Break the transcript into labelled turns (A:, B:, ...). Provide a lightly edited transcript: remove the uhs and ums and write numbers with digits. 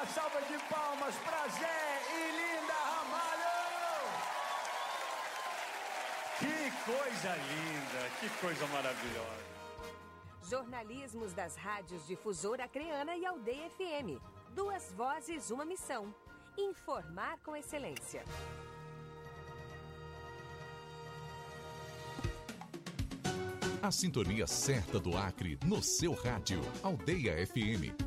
A: Uma salva de palmas para Zé e Linda Ramalho! Que coisa linda, que coisa maravilhosa.
B: Jornalismos das rádios Difusora Acreana e Aldeia FM. 2 vozes, uma missão. Informar com excelência.
C: A sintonia certa do Acre no seu rádio. Aldeia FM.